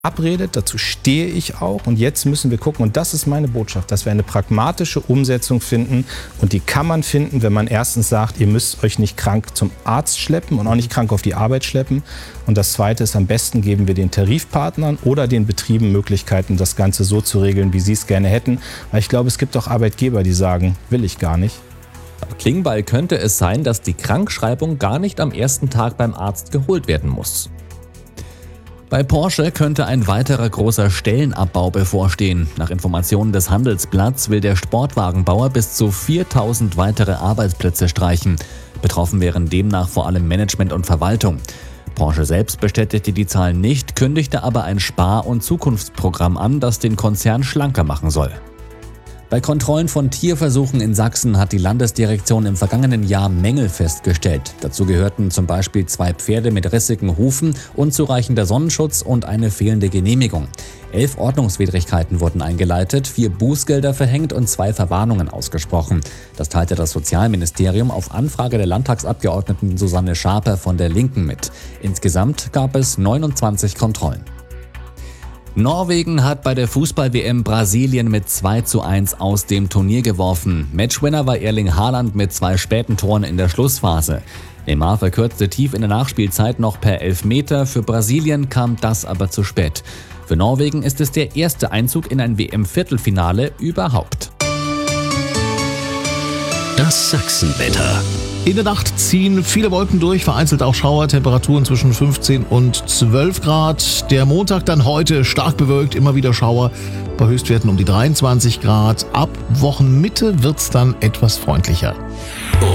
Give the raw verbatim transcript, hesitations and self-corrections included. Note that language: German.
verabredet, dazu stehe ich auch und jetzt müssen wir gucken und das ist meine Botschaft, dass wir eine pragmatische Umsetzung finden und die kann man finden, wenn man erstens sagt, ihr müsst euch nicht krank zum Arzt schleppen und auch nicht krank auf die Arbeit schleppen und das Zweite ist, am besten geben wir den Tarifpartnern oder den Betrieben Möglichkeiten, das Ganze so zu regeln, wie sie es gerne hätten, weil ich glaube, es gibt auch Arbeitgeber, die sagen, will ich gar nicht. Bei Klingbeil könnte es sein, dass die Krankschreibung gar nicht am ersten Tag beim Arzt geholt werden muss. Bei Porsche könnte ein weiterer großer Stellenabbau bevorstehen. Nach Informationen des Handelsblatts will der Sportwagenbauer bis zu viertausend weitere Arbeitsplätze streichen. Betroffen wären demnach vor allem Management und Verwaltung. Porsche selbst bestätigte die Zahlen nicht, kündigte aber ein Spar- und Zukunftsprogramm an, das den Konzern schlanker machen soll. Bei Kontrollen von Tierversuchen in Sachsen hat die Landesdirektion im vergangenen Jahr Mängel festgestellt. Dazu gehörten zum Beispiel zwei Pferde mit rissigen Hufen, unzureichender Sonnenschutz und eine fehlende Genehmigung. Elf Ordnungswidrigkeiten wurden eingeleitet, vier Bußgelder verhängt und zwei Verwarnungen ausgesprochen. Das teilte das Sozialministerium auf Anfrage der Landtagsabgeordneten Susanne Schaper von der Linken mit. Insgesamt gab es neunundzwanzig Kontrollen. Norwegen hat bei der Fußball-W M Brasilien mit zwei zu eins aus dem Turnier geworfen. Matchwinner war Erling Haaland mit zwei späten Toren in der Schlussphase. Neymar verkürzte tief in der Nachspielzeit noch per Elfmeter. Für Brasilien kam das aber zu spät. Für Norwegen ist es der erste Einzug in ein W M-Viertelfinale überhaupt. Das Sachsenwetter. In der Nacht ziehen viele Wolken durch, vereinzelt auch Schauer, Temperaturen zwischen fünfzehn und zwölf Grad. Der Montag dann heute stark bewölkt, immer wieder Schauer, bei Höchstwerten um die dreiundzwanzig Grad. Ab Wochenmitte wird's dann etwas freundlicher.